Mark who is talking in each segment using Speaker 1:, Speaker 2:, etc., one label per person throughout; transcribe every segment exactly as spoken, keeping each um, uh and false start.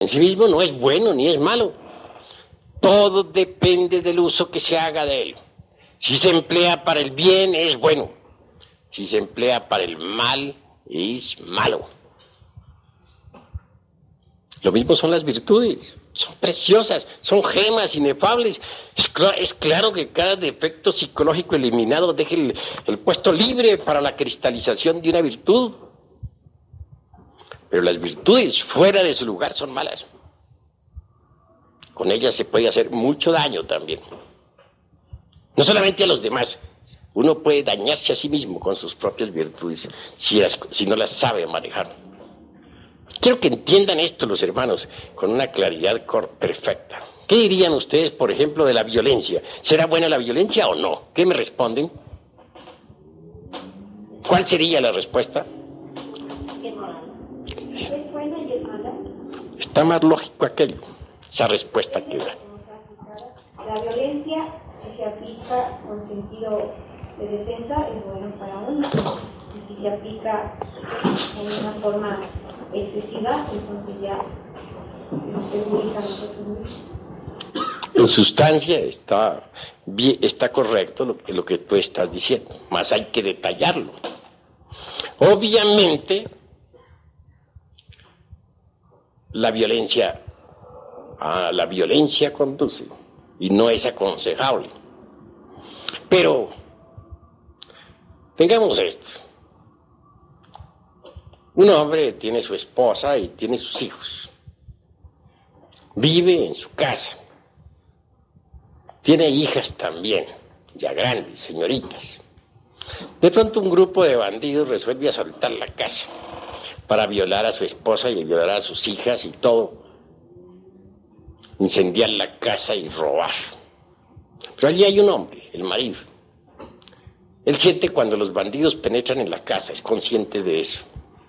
Speaker 1: En sí mismo no es bueno ni es malo. Todo depende del uso que se haga de él. Si se emplea para el bien, es bueno. Si se emplea para el mal, es malo. Lo mismo son las virtudes. Son preciosas, son gemas inefables. Es, cl- es claro que cada defecto psicológico eliminado deja el, el puesto libre para la cristalización de una virtud. Pero las virtudes fuera de su lugar son malas. Con ellas se puede hacer mucho daño también. No solamente a los demás. Uno puede dañarse a sí mismo con sus propias virtudes si, las, si no las sabe manejar. Quiero que entiendan esto los hermanos con una claridad perfecta. ¿Qué dirían ustedes, por ejemplo, de la violencia? ¿Será buena la violencia o no? ¿Qué me responden? ¿Cuál sería la respuesta?
Speaker 2: Es mala. Es buena y es mala.
Speaker 1: Está más lógico aquello, esa respuesta que da.
Speaker 2: La violencia, si se aplica con sentido de defensa, es bueno para uno. Y si se aplica en una forma excesiva, entonces ya nos perjudica a nosotros mismos.
Speaker 1: En sustancia está, bien, está correcto lo que, lo que tú estás diciendo, más hay que detallarlo. Obviamente, la violencia, a la violencia conduce y no es aconsejable. Pero, tengamos esto. Un hombre tiene su esposa y tiene sus hijos. Vive en su casa. Tiene hijas también, ya grandes, señoritas. De pronto un grupo de bandidos resuelve asaltar la casa para violar a su esposa y violar a sus hijas y todo. Incendiar la casa y robar. Pero allí hay un hombre, el marido. Él siente cuando los bandidos penetran en la casa, es consciente de eso.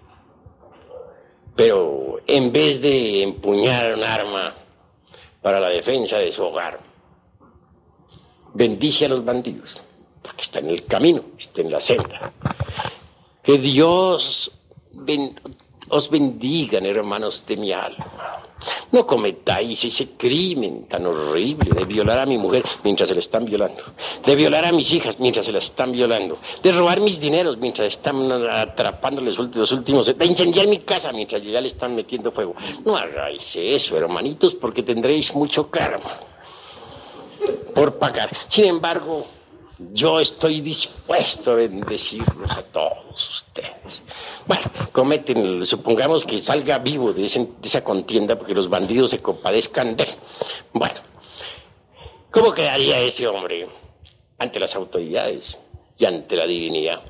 Speaker 1: Pero en vez de empuñar un arma para la defensa de su hogar, bendice a los bandidos, porque está en el camino, está en la senda. Que Dios ben, os bendigan, hermanos de mi alma. No cometáis ese crimen tan horrible de violar a mi mujer mientras se la están violando, de violar a mis hijas mientras se la están violando, de robar mis dineros mientras están atrapando los últimos, de incendiar mi casa mientras ya le están metiendo fuego. No hagáis eso, hermanitos, porque tendréis mucho karma por pagar. Sin embargo, yo estoy dispuesto a bendecirlos a todos ustedes. Bueno, cometen, supongamos que salga vivo de, ese, de esa contienda porque los bandidos se compadezcan de él. Bueno, ¿cómo quedaría ese hombre ante las autoridades y ante la divinidad?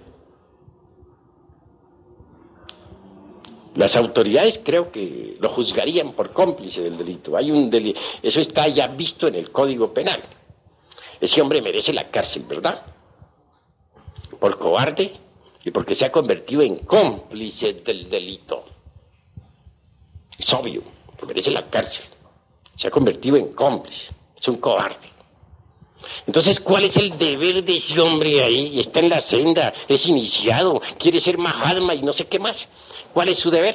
Speaker 1: Las autoridades creo que lo juzgarían por cómplice del delito. Hay un delito, eso está ya visto en el Código Penal. Ese hombre merece la cárcel, ¿verdad? Por cobarde y porque se ha convertido en cómplice del delito. Es obvio, que merece la cárcel. Se ha convertido en cómplice, es un cobarde. Entonces, ¿cuál es el deber de ese hombre ahí? Está en la senda, es iniciado, quiere ser Mahatma y no sé qué más. ¿Cuál es su deber?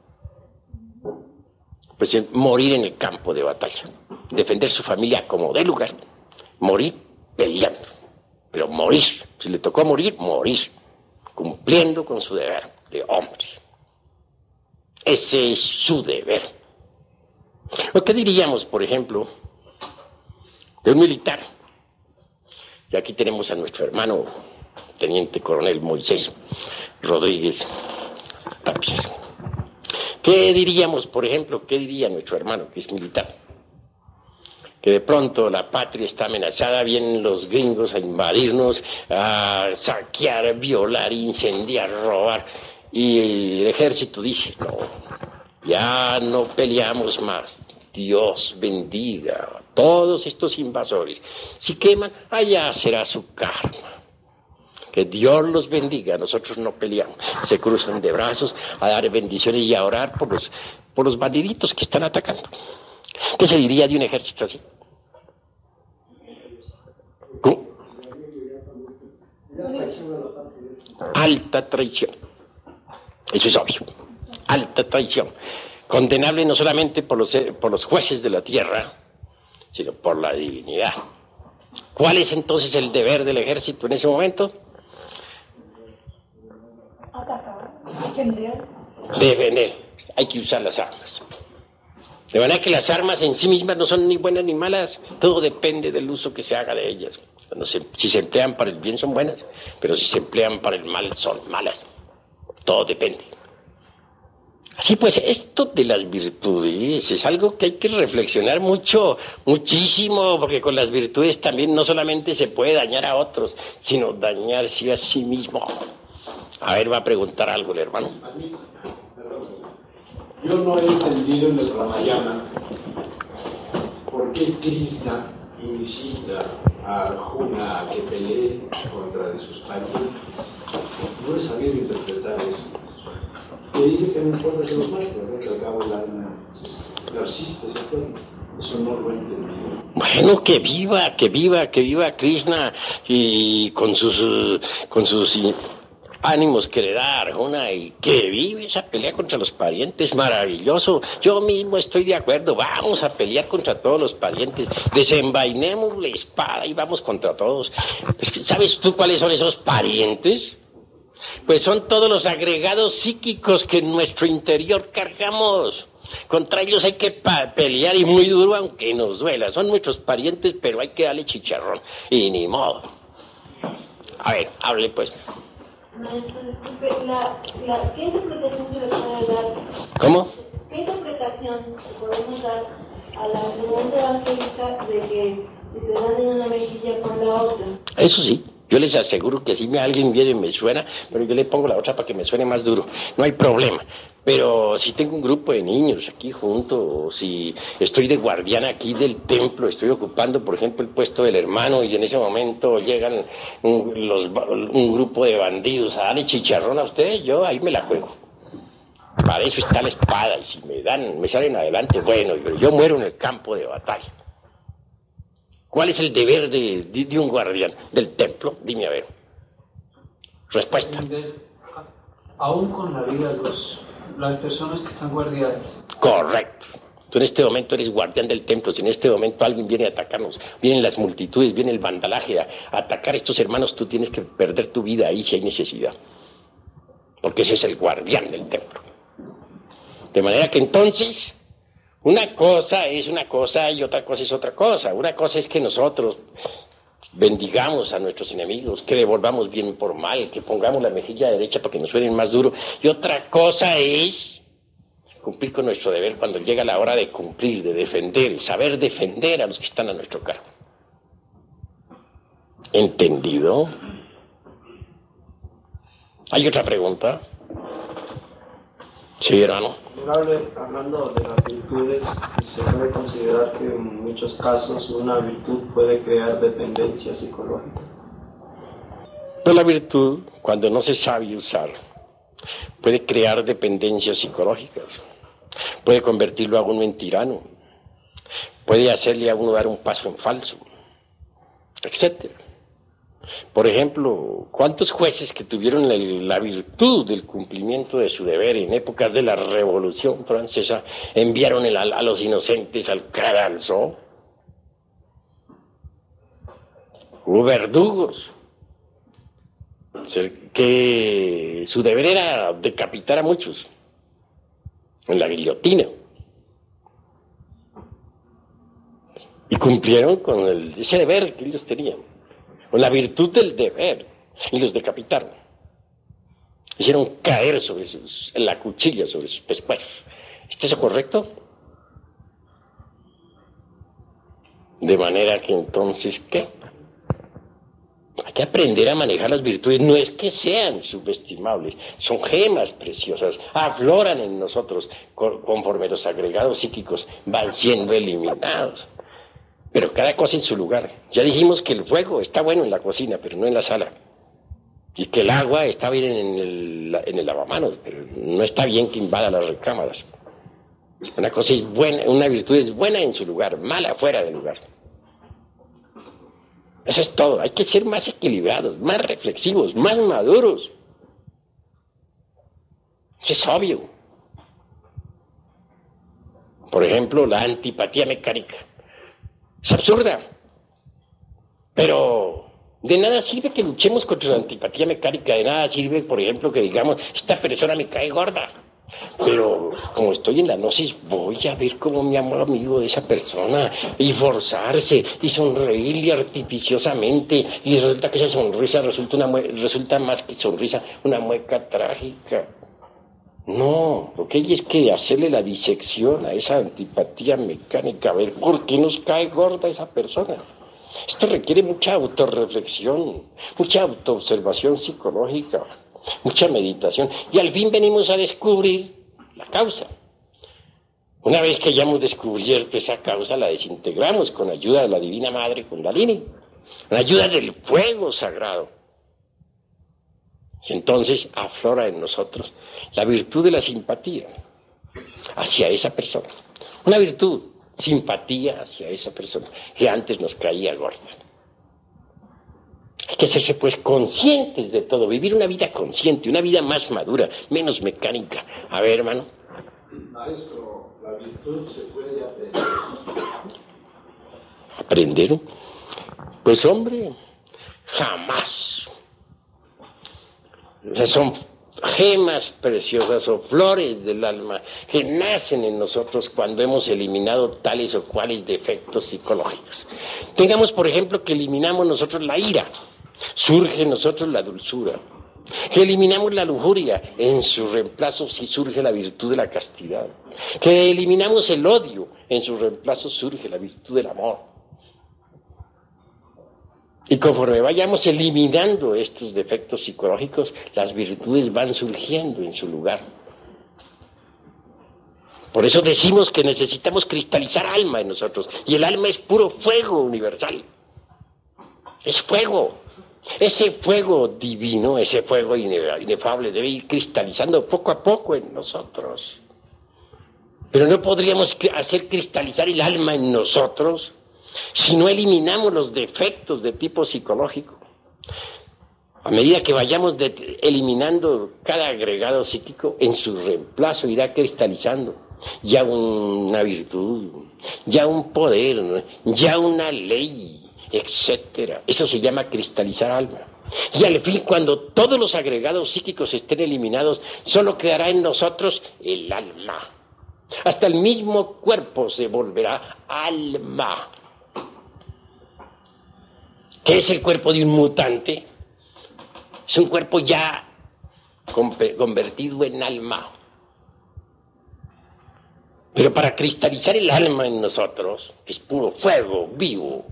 Speaker 1: Pues morir en el campo de batalla, defender su familia como de lugar. Morir peleando, pero morir, si le tocó morir, morir, cumpliendo con su deber de hombre. Ese es su deber. ¿O qué diríamos, por ejemplo, de un militar? Y aquí tenemos a nuestro hermano, teniente coronel Moisés Rodríguez Tapias. ¿Qué diríamos, por ejemplo, qué diría nuestro hermano que es militar? Que de pronto la patria está amenazada, vienen los gringos a invadirnos, a saquear, violar, incendiar, robar, y el ejército dice, no, ya no peleamos más, Dios bendiga a todos estos invasores, si queman, allá será su karma, que Dios los bendiga, nosotros no peleamos, se cruzan de brazos a dar bendiciones y a orar por los, por los bandiditos que están atacando. ¿Qué se diría de un ejército así? ¿Cómo? Alta traición. Eso es obvio. Alta traición. condenable no solamente por los, por los jueces de la tierra, sino por la divinidad. ¿Cuál es entonces el deber del ejército en ese momento?
Speaker 2: Defender.
Speaker 1: Defender. Hay que usar las armas. De manera que las armas en sí mismas no son ni buenas ni malas, todo depende del uso que se haga de ellas. Cuando se, si se emplean para el bien son buenas, pero si se emplean para el mal son malas. Todo depende. Así pues, esto de las virtudes es algo que hay que reflexionar mucho, muchísimo, porque con las virtudes también no solamente se puede dañar a otros, sino dañarse a sí mismo. A ver, va a preguntar algo el hermano.
Speaker 3: Yo no he entendido en el Ramayana por qué Krishna incita a Arjuna a que pelee contra de sus parientes. No he sabido interpretar eso. Que dice que no importa que los maten, que al cabo el alma persiste, se puede. Eso no lo he entendido.
Speaker 1: Bueno, que viva, que viva, que viva Krishna y con sus, uh, con sus uh, ánimos que le da Arjuna y que vive esa pelea contra los parientes, maravilloso. Yo mismo estoy de acuerdo, vamos a pelear contra todos los parientes, desenvainemos la espada y vamos contra todos. ¿Sabes tú cuáles son esos parientes? Pues son todos los agregados psíquicos que en nuestro interior cargamos. Contra ellos hay que pelear y muy duro aunque nos duela. Son nuestros parientes, pero hay que darle chicharrón. Y ni modo. A ver, hable pues.
Speaker 2: Maestro, disculpe, la, la, ¿qué interpretación se le puede dar?
Speaker 1: ¿Cómo?
Speaker 2: ¿Qué interpretación podemos dar a la pregunta evangélica de que si se dan en una mejilla con la otra?
Speaker 1: Eso sí. Yo les aseguro que si me alguien viene y me suena, pero yo le pongo la otra para que me suene más duro. No hay problema. Pero si tengo un grupo de niños aquí juntos, o si estoy de guardián aquí del templo, estoy ocupando, por ejemplo, el puesto del hermano, y en ese momento llegan un, los, un grupo de bandidos a darle chicharrón a ustedes, yo ahí me la juego. Para eso está la espada, y si me dan, me salen adelante, bueno, pero yo muero en el campo de batalla. ¿Cuál es el deber de, de, de un guardián del templo? Dime a ver. Respuesta.
Speaker 4: Aún con la vida de los, las personas que están guardiadas.
Speaker 1: Correcto. Tú en este momento eres guardián del templo. Si en este momento alguien viene a atacarnos, vienen las multitudes, viene el vandalaje a, a atacar a estos hermanos, tú tienes que perder tu vida ahí si hay necesidad. Porque ese es el guardián del templo. De manera que entonces, una cosa es una cosa y otra cosa es otra cosa. Una cosa es que nosotros bendigamos a nuestros enemigos, que devolvamos bien por mal, que pongamos la mejilla derecha para que nos suenen más duro. Y otra cosa es cumplir con nuestro deber cuando llega la hora de cumplir, de defender, saber defender a los que están a nuestro cargo. ¿Entendido? ¿Hay otra pregunta? Sí, hermano.
Speaker 5: Hablando de las virtudes, se puede considerar que en muchos casos una virtud puede crear dependencia psicológica.
Speaker 1: Pues la virtud, cuando no se sabe usar, puede crear dependencias psicológicas, puede convertirlo a uno en tirano, puede hacerle a uno dar un paso en falso, etcétera. Por ejemplo, ¿cuántos jueces que tuvieron la, la virtud del cumplimiento de su deber en épocas de la Revolución Francesa enviaron el, a, a los inocentes al cadalso? Hubo verdugos que su deber era decapitar a muchos en la guillotina y cumplieron con el, ese deber que ellos tenían, con la virtud del deber, y los decapitaron. Hicieron caer sobre sus, en la cuchilla sobre sus pescuezos. ¿Está eso correcto? De manera que entonces, ¿qué? Hay que aprender a manejar las virtudes. No es que sean subestimables, son gemas preciosas, afloran en nosotros conforme los agregados psíquicos van siendo eliminados. Pero cada cosa en su lugar. Ya dijimos que el fuego está bueno en la cocina, pero no en la sala. Y que el agua está bien en el, en el lavamanos, pero no está bien que invada las recámaras. Una cosa es buena, una virtud es buena en su lugar, mala fuera del lugar. Eso es todo. Hay que ser más equilibrados, más reflexivos, más maduros. Eso es obvio. Por ejemplo, la antipatía mecánica. Es absurda. Pero de nada sirve que luchemos contra la antipatía mecánica, de nada sirve, por ejemplo, que digamos, esta persona me cae gorda. Pero como estoy en la gnosis, voy a ver cómo me amo amigo de esa persona y forzarse y sonreírle artificiosamente, y resulta que esa sonrisa resulta, una mue- resulta más que sonrisa, una mueca trágica. No, lo que hay es que hacerle la disección a esa antipatía mecánica, a ver por qué nos cae gorda esa persona. Esto requiere mucha autorreflexión, mucha autoobservación psicológica, mucha meditación, y al fin venimos a descubrir la causa. Una vez que ya hemos descubierto esa causa, la desintegramos con ayuda de la Divina Madre Kundalini, con ayuda del fuego sagrado. Y entonces aflora en nosotros la virtud de la simpatía hacia esa persona. Una virtud, simpatía hacia esa persona que antes nos caía gorda. Hay que hacerse pues conscientes de todo, vivir una vida consciente, una vida más madura, menos mecánica. A ver, hermano.
Speaker 3: Maestro, la virtud se puede aprender.
Speaker 1: ¿Aprender? Pues hombre, jamás. Son gemas preciosas o flores del alma que nacen en nosotros cuando hemos eliminado tales o cuales defectos psicológicos. Tengamos, por ejemplo, que eliminamos nosotros la ira, surge en nosotros la dulzura. Que eliminamos la lujuria, en su reemplazo sí surge la virtud de la castidad. Que eliminamos el odio, en su reemplazo surge la virtud del amor. Y conforme vayamos eliminando estos defectos psicológicos, las virtudes van surgiendo en su lugar. Por eso decimos que necesitamos cristalizar alma en nosotros, y el alma es puro fuego universal. Es fuego. Ese fuego divino, ese fuego inefable debe ir cristalizando poco a poco en nosotros. Pero no podríamos hacer cristalizar el alma en nosotros si no eliminamos los defectos de tipo psicológico. A medida que vayamos de, eliminando cada agregado psíquico, en su reemplazo irá cristalizando ya una virtud, ya un poder, ya una ley, etcétera. Eso se llama cristalizar alma. Y al fin, cuando todos los agregados psíquicos estén eliminados, solo quedará en nosotros el alma. Hasta el mismo cuerpo se volverá alma. ¿Qué es el cuerpo de un mutante? Es un cuerpo ya convertido en alma. Pero para cristalizar el alma en nosotros, que es puro fuego vivo,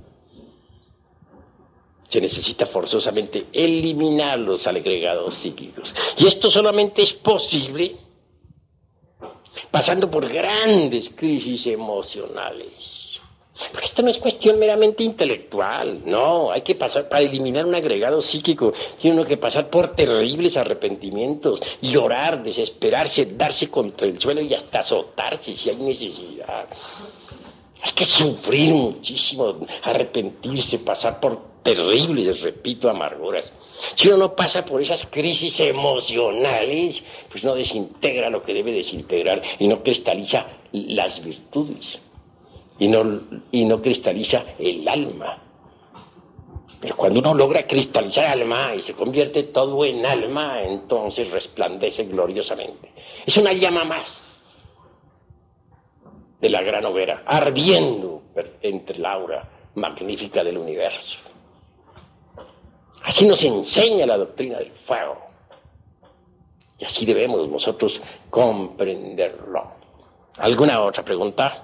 Speaker 1: se necesita forzosamente eliminar los agregados psíquicos. Y esto solamente es posible pasando por grandes crisis emocionales. Porque esto no es cuestión meramente intelectual, no, hay que pasar, para eliminar un agregado psíquico, tiene uno que pasar por terribles arrepentimientos, llorar, desesperarse, darse contra el suelo y hasta azotarse si hay necesidad. Hay que sufrir muchísimo, arrepentirse, pasar por terribles, repito, amarguras. Si uno no pasa por esas crisis emocionales, pues no desintegra lo que debe desintegrar y no cristaliza las virtudes. Y no, y no cristaliza el alma. Pero cuando uno logra cristalizar alma y se convierte todo en alma, entonces resplandece gloriosamente. Es una llama más de la gran hoguera, ardiendo entre la aura magnífica del universo. Así nos enseña la doctrina del fuego. Y así debemos nosotros comprenderlo. ¿Alguna otra pregunta?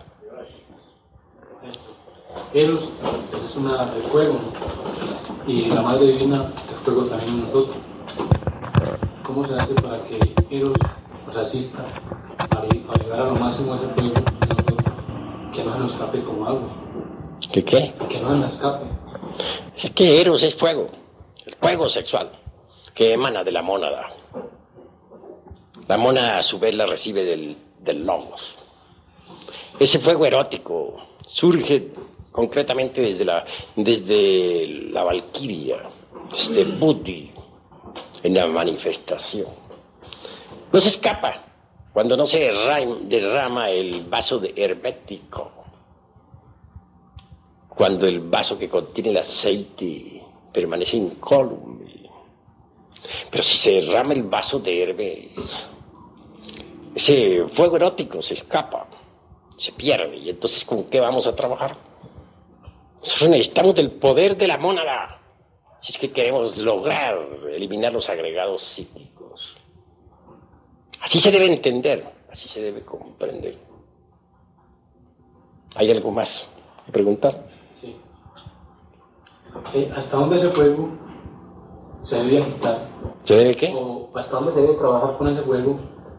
Speaker 4: Eros es una de fuego y la Madre Divina es fuego también en nosotros. ¿Cómo se hace para que Eros nos asista para llegar a lo máximo de ese fuego en nosotros, que no se nos escape como agua?
Speaker 1: ¿Qué qué?
Speaker 4: Que no se nos escape.
Speaker 1: Es que Eros es fuego, el fuego sexual que emana de la mónada. La mónada a su vez la recibe del, del logos. Ese fuego erótico surge concretamente desde la, desde la Valquiria, desde Buddhi, en la manifestación. No se escapa, cuando no se derrama el vaso de hermético, cuando el vaso que contiene el aceite permanece incólume. Pero si se derrama el vaso de Hermes, ese fuego erótico se escapa, se pierde, y entonces ¿con qué vamos a trabajar? Nosotros necesitamos del poder de la mónada, si es que queremos lograr eliminar los agregados psíquicos. Así se debe entender, así se debe comprender. ¿Hay algo más que preguntar?
Speaker 4: Sí. Eh, ¿Hasta dónde ese fuego se debe agitar?
Speaker 1: ¿Se debe qué?
Speaker 4: ¿O hasta dónde se debe trabajar con ese fuego?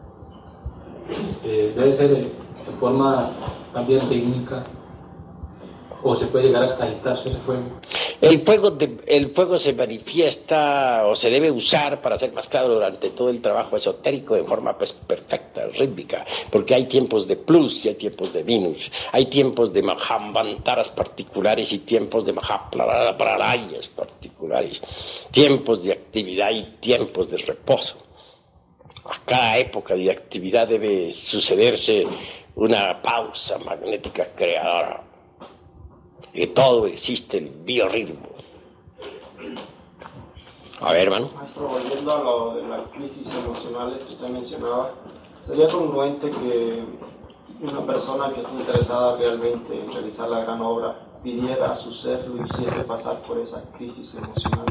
Speaker 4: Eh, ¿Debe ser de, de forma también técnica? ¿O se puede llegar hasta agitarse ese fuego?
Speaker 1: El fuego, de, el fuego se manifiesta o se debe usar, para ser más claro, durante todo el trabajo esotérico en forma pues, perfecta, rítmica, porque hay tiempos de plus y hay tiempos de minus, hay tiempos de mahambantaras particulares y tiempos de mahapralayas particulares, tiempos de actividad y tiempos de reposo. A cada época de actividad debe sucederse una pausa magnética creadora. Que todo existe el biorritmo. A ver, hermano.
Speaker 5: Maestro, volviendo a lo de las crisis emocionales que usted mencionaba, ¿sería congruente que una persona que esté interesada realmente en realizar la gran obra pidiera a su ser lo hiciese pasar por esa crisis emocional?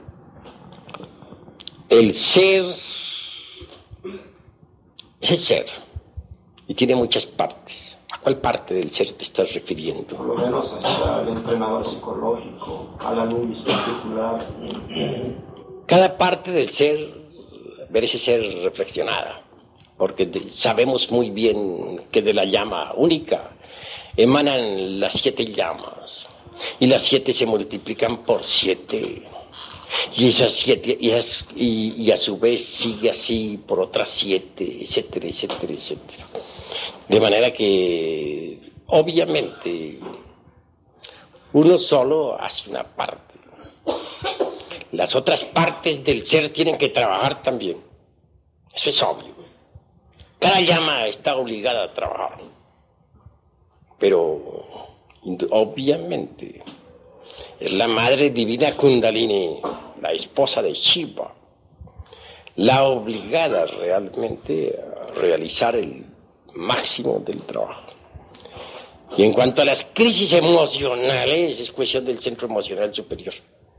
Speaker 1: El ser es el ser y tiene muchas partes. ¿A cuál parte del ser te estás refiriendo?
Speaker 5: Por lo menos hasta el entrenador psicológico, al Anubis particular.
Speaker 1: Cada parte del ser merece ser reflexionada, porque de, sabemos muy bien que de la llama única emanan las siete llamas, y las siete se multiplican por siete, y esas siete, y, esas, y, y a su vez sigue así por otras siete, etcétera, etcétera, etcétera. De manera que, obviamente, uno solo hace una parte. Las otras partes del ser tienen que trabajar también. Eso es obvio. Cada llama está obligada a trabajar. Pero, obviamente, es la Madre Divina Kundalini, la esposa de Shiva, la obligada realmente a realizar el máximo del trabajo. Y en cuanto a las crisis emocionales, es cuestión del centro emocional superior.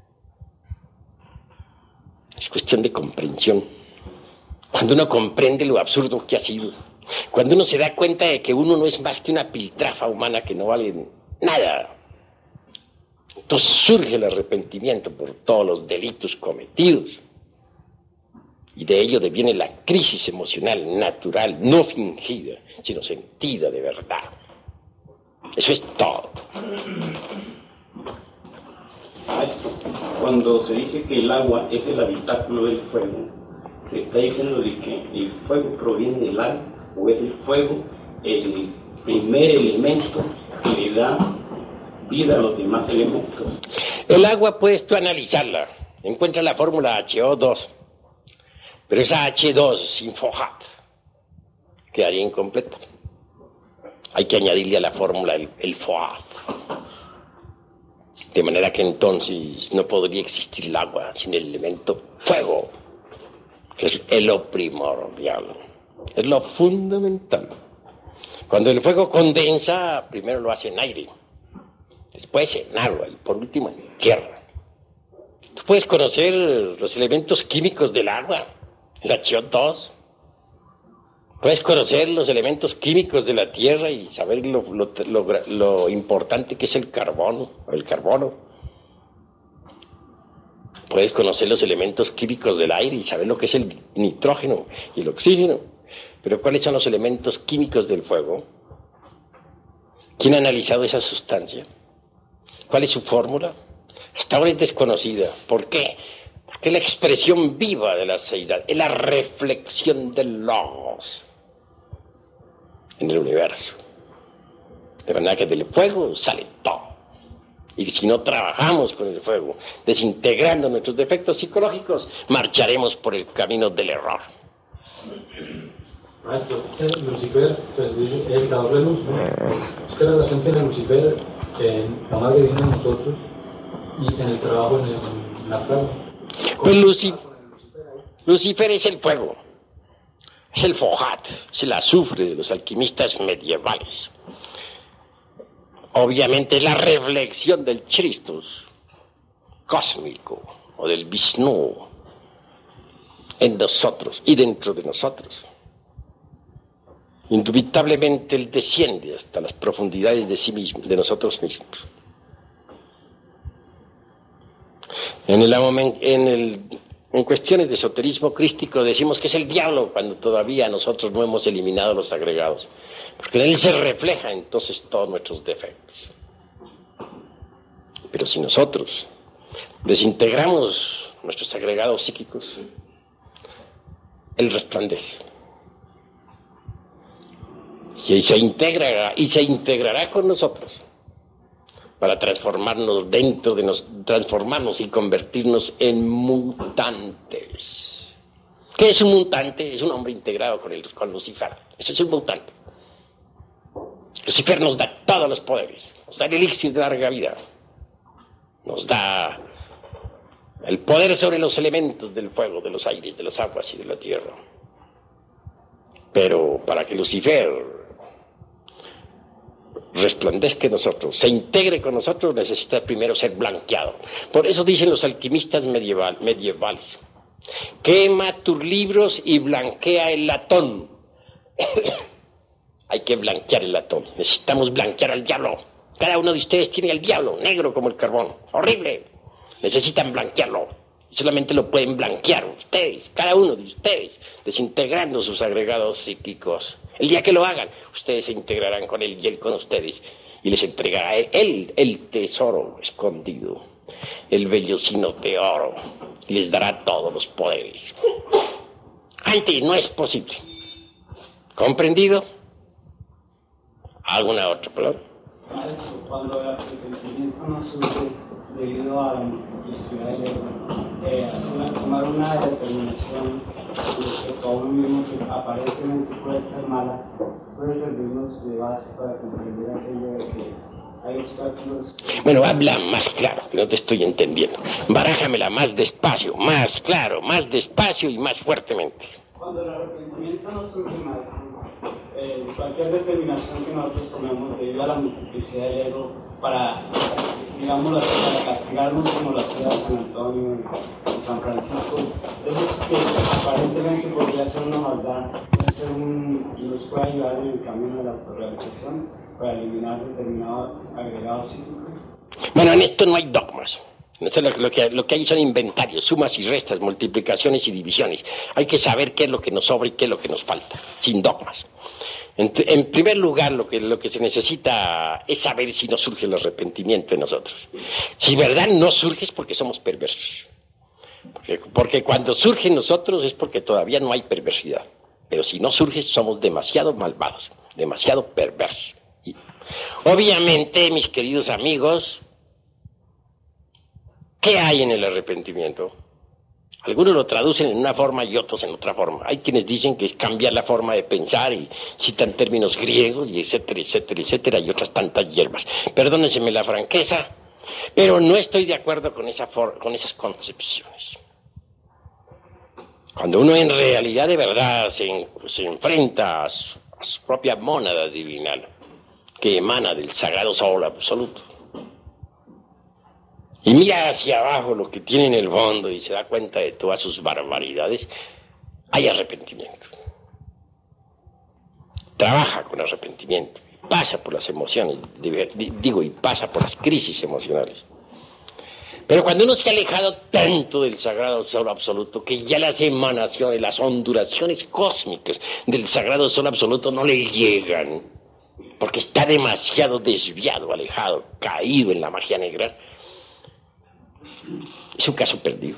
Speaker 1: Es cuestión de comprensión. Cuando uno comprende lo absurdo que ha sido, cuando uno se da cuenta de que uno no es más que una piltrafa humana que no vale nada, entonces surge el arrepentimiento por todos los delitos cometidos. Y de ello deviene la crisis emocional natural, no fingida, sino sentida de verdad. Eso es todo.
Speaker 6: Cuando se dice que el agua es el habitáculo del fuego, se está diciendo de que el fuego proviene del agua, o es el fuego el primer elemento que le da vida a los demás elementos.
Speaker 1: El agua puedes tú analizarla. Encuentra la fórmula H O dos. Pero esa H dos sin FOHAT quedaría incompleta. Hay que añadirle a la fórmula el, el FOHAT. De manera que entonces no podría existir el agua sin el elemento fuego, que es, es lo primordial, es lo fundamental. Cuando el fuego condensa, primero lo hace en aire, después en agua y por último en tierra. Tú puedes conocer los elementos químicos del agua, el H O dos. Puedes conocer los elementos químicos de la tierra y saber lo, lo, lo, lo importante que es el carbono, el carbono. Puedes conocer los elementos químicos del aire y saber lo que es el nitrógeno y el oxígeno. Pero ¿cuáles son los elementos químicos del fuego? ¿Quién ha analizado esa sustancia? ¿Cuál es su fórmula? Hasta ahora es desconocida. ¿Por qué? Porque es la expresión viva de la seidad, es la reflexión del logos en el universo. De manera que del fuego sale todo. Y si no trabajamos con el fuego, desintegrando nuestros defectos psicológicos, marcharemos por el camino del error.
Speaker 4: Maestro, Lucifer, pues, dice, el dador de luz, ¿no? ¿Qué relación tiene Lucifer en la madre divina en nosotros y en el trabajo en, el, en la plaga?
Speaker 1: Pues Lucifer, Lucifer es el fuego, es el fojat, es el azufre de los alquimistas medievales. Obviamente es la reflexión del Christus cósmico o del Vishnu en nosotros y dentro de nosotros. Indubitablemente él desciende hasta las profundidades de sí mismo, de nosotros mismos. En el, en el en cuestiones de esoterismo crístico decimos que es el diablo cuando todavía nosotros no hemos eliminado los agregados, porque en él se refleja entonces todos nuestros defectos. Pero si nosotros desintegramos nuestros agregados psíquicos, él resplandece. Y se integra y se integrará con nosotros para transformarnos dentro de nos, transformarnos y convertirnos en mutantes. ¿Qué es un mutante? Es un hombre integrado con, el, con Lucifer. Eso es un mutante. Lucifer nos da todos los poderes, nos da el elixir de larga vida, nos da el poder sobre los elementos del fuego, de los aires, de las aguas y de la tierra. Pero para que Lucifer resplandezca en nosotros, se integre con nosotros, necesita primero ser blanqueado. Por eso dicen los alquimistas medieval, medievales: quema tus libros y blanquea el latón. Hay que blanquear el latón, necesitamos blanquear al diablo. Cada uno de ustedes tiene al diablo, negro como el carbón, horrible. Necesitan blanquearlo, solamente lo pueden blanquear ustedes, cada uno de ustedes, desintegrando sus agregados psíquicos. El día que lo hagan, ustedes se integrarán con él y él con ustedes, y les entregará él el tesoro escondido, el vellocino de oro, y les dará todos los poderes. Antes no es posible. ¿Comprendido? ¿Alguna otra palabra?
Speaker 7: Cuando el arrepentimiento no surge debido a la multiplicidad del ego, eh, tomar una determinación respecto a uno mismo que aparentemente puede ser mala, puede servirnos de base para comprender aquello de que hay obstáculos.
Speaker 1: Bueno, habla más claro, que no te estoy entendiendo. Barájamela más despacio, más claro, más despacio y más fuertemente.
Speaker 7: Cuando el arrepentimiento no surge mal, eh, cualquier determinación que nosotros tomemos debido a la multiplicidad del ego para, digamos, para castigarnos como lo hacía San Antonio y San Francisco, es que aparentemente podría ser una maldad, ser un, y nos puede ayudar en el camino de la autorrealización para eliminar determinados agregados psíquicos.
Speaker 1: Bueno, en esto no hay dogmas. Esto lo, lo, que, lo que hay son inventarios, sumas y restas, multiplicaciones y divisiones. Hay que saber qué es lo que nos sobra y qué es lo que nos falta, sin dogmas. En, en primer lugar, lo que, lo que se necesita es saber si no surge el arrepentimiento en nosotros. Si verdad no surge es porque somos perversos. Porque, porque cuando surge en nosotros es porque todavía no hay perversidad. Pero si no surge somos demasiado malvados, demasiado perversos. Y, obviamente, mis queridos amigos, ¿qué hay en el arrepentimiento? Algunos lo traducen en una forma y otros en otra forma. Hay quienes dicen que es cambiar la forma de pensar y citan términos griegos y etcétera, etcétera, etcétera, y otras tantas hierbas. Perdónenseme la franqueza, pero no estoy de acuerdo con, esa for con esas concepciones. Cuando uno en realidad de verdad se, en se enfrenta a su, a su propia mónada divina, que emana del sagrado sol absoluto, y mira hacia abajo lo que tiene en el fondo y se da cuenta de todas sus barbaridades, hay arrepentimiento. Trabaja con arrepentimiento, pasa por las emociones, digo, y pasa por las crisis emocionales. Pero cuando uno se ha alejado tanto del sagrado sol absoluto, que ya las emanaciones, las ondulaciones cósmicas del sagrado sol absoluto no le llegan, porque está demasiado desviado, alejado, caído en la magia negra, es un caso perdido.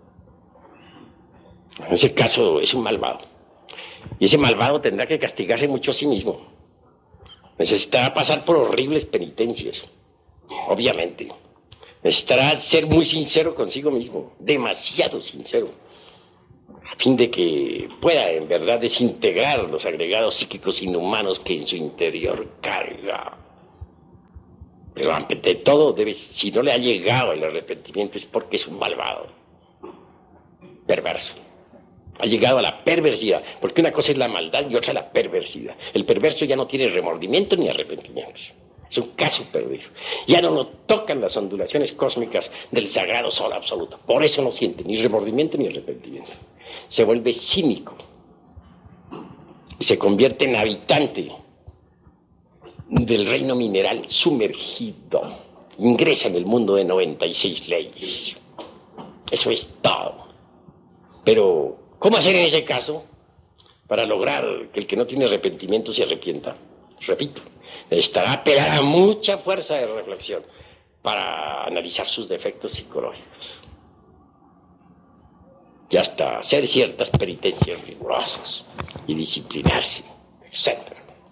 Speaker 1: En ese caso es un malvado. Y ese malvado tendrá que castigarse mucho a sí mismo. Necesitará pasar por horribles penitencias, obviamente. Necesitará ser muy sincero consigo mismo, demasiado sincero. a fin de que pueda en verdad desintegrar los agregados psíquicos inhumanos que en su interior carga. Pero ante todo, debe, si no le ha llegado el arrepentimiento es porque es un malvado, perverso. Ha llegado a la perversidad, porque una cosa es la maldad y otra la perversidad. El perverso ya no tiene remordimiento ni arrepentimientos. Es un caso perdido. Ya no lo tocan las ondulaciones cósmicas del sagrado sol absoluto. Por eso no siente ni remordimiento ni arrepentimiento. Se vuelve cínico y se convierte en habitante del reino mineral sumergido. Ingresa en el mundo de noventa y seis leyes. Eso es todo. Pero, ¿cómo hacer en ese caso para lograr que el que no tiene arrepentimiento se arrepienta? Repito, necesitará apelar a mucha fuerza de reflexión para analizar sus defectos psicológicos y hasta hacer ciertas penitencias rigurosas y disciplinarse, etcétera.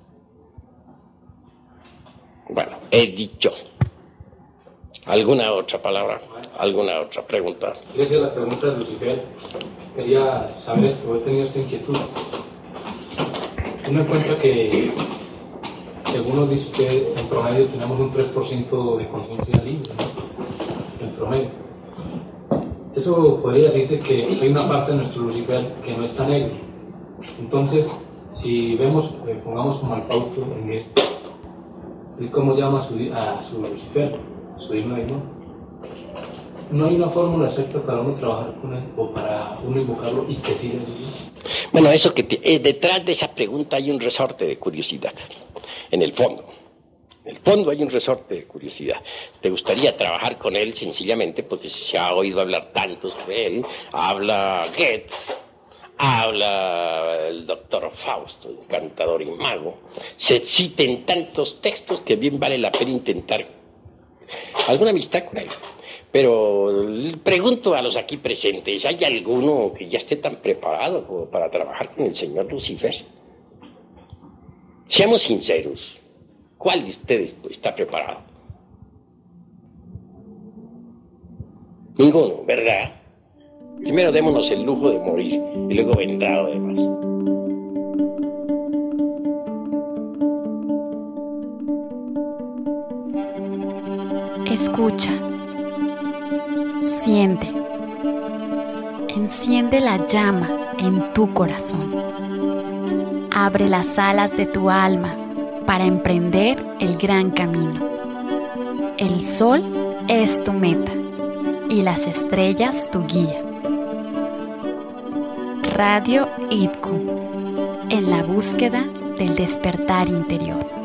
Speaker 1: Bueno, he dicho. ¿Alguna otra palabra? ¿Alguna otra pregunta?
Speaker 4: Quería hacer la pregunta de Lucifer. Quería saber esto, he tenido esta inquietud. Uno encuentra que, según nos dice usted, en promedio tenemos un tres por ciento de conciencia libre, ¿no? En promedio. Eso podría decirse que hay una parte de nuestro Lucifer que no está negro. Entonces, si vemos, eh, pongamos como al Fausto en esto, ¿y cómo llama a su, a su Lucifer? Su digno demonio. No hay una fórmula exacta para uno trabajar con él o para uno invocarlo y que siga viviendo.
Speaker 1: Bueno, eso que te, eh, detrás de esa pregunta hay un resorte de curiosidad. En el fondo. En el fondo hay un resorte de curiosidad. ¿Te gustaría trabajar con él? Sencillamente porque se ha oído hablar tanto de él. Habla Goethe, habla el doctor Fausto, encantador y mago. Se citen tantos textos que bien vale la pena intentar alguna amistad con él. Pero pregunto a los aquí presentes, ¿hay alguno que ya esté tan preparado como para trabajar con el señor Lucifer? Seamos sinceros, ¿cuál de ustedes está preparado? Ninguno, ¿verdad? Primero démonos el lujo de morir y luego vendrá lo demás.
Speaker 8: Escucha, siente, enciende la llama en tu corazón. Abre las alas de tu alma para emprender el gran camino. El sol es tu meta y las estrellas tu guía. Radio I T C U, en la búsqueda del despertar interior.